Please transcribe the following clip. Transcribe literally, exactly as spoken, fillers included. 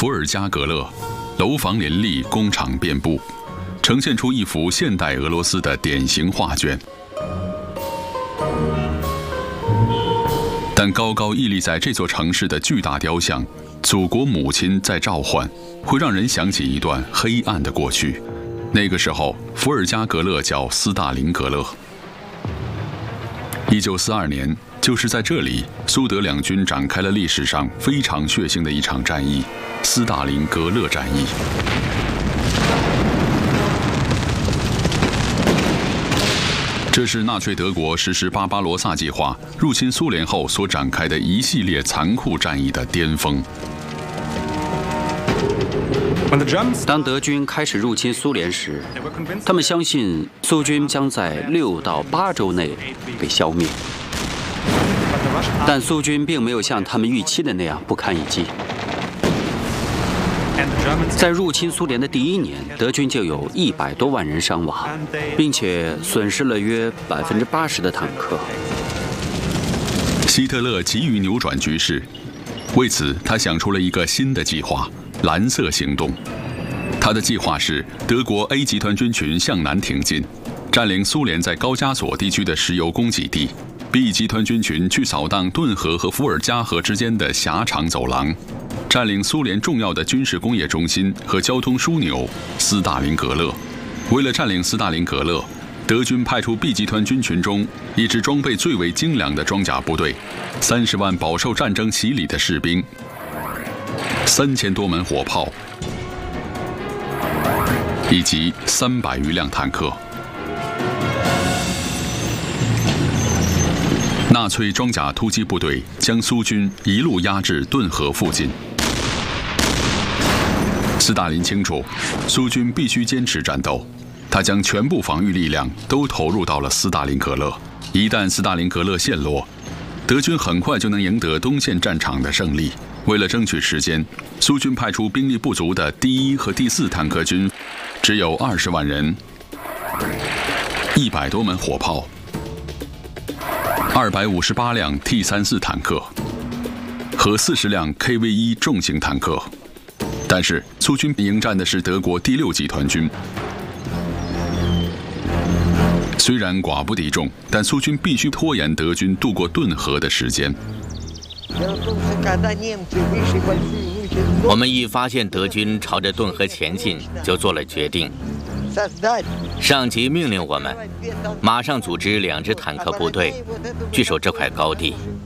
伏尔加格勒，楼房林立，工厂遍布，呈现出一幅现代俄罗斯的典型画卷。但高高屹立在这座城市的巨大雕像，祖国母亲在召唤，会让人想起一段黑暗的过去。那个时候，伏尔加格勒叫斯大林格勒。一九四二年，就是在这里，苏德两军展开了历史上非常血腥的一场战役——斯大林格勒战役。这是纳粹德国实施巴巴罗萨计划入侵苏联后所展开的一系列残酷战役的巅峰。 当德军开始入侵苏联时，他们相信苏军将在六到八周内被消灭，但苏军并没有像他们预期的那样不堪一击。在入侵苏联的第一年，德军就有一百多万人伤亡，并且损失了约百分之八十的坦克。 希特勒急于扭转局势，为此他想出了一个新的计划——蓝色行动。他的计划是德国 A 集团军群向南挺进，占领苏联在高加索地区的石油供给地。B 集团军群去扫荡顿河和伏尔加河之间的狭长走廊，占领苏联重要的军事工业中心和交通枢纽斯大林格勒。为了占领斯大林格勒，德军派出 B 集团军群中一支装备最为精良的装甲部队，三十万饱受战争洗礼的士兵，三千多门火炮，以及三百余辆坦克。纳粹装甲突击部队将苏军一路压至顿河附近。斯大林清楚，苏军必须坚持战斗，他将全部防御力量都投入到了斯大林格勒。一旦斯大林格勒陷落，德军很快就能赢得东线战场的胜利。为了争取时间，苏军派出兵力不足的第一和第四坦克军，只有二十万人，一百多门火炮，二百五十八辆 T 三十四坦克和四十辆 K V 一重型坦克。但是苏军迎战的是德国第六集团军，虽然寡不敌众，但苏军必须拖延德军渡过顿河的时间。 我们一发现德军朝着顿河前进，就做了决定。上级命令我们马上组织两支坦克部队，据守这块高地。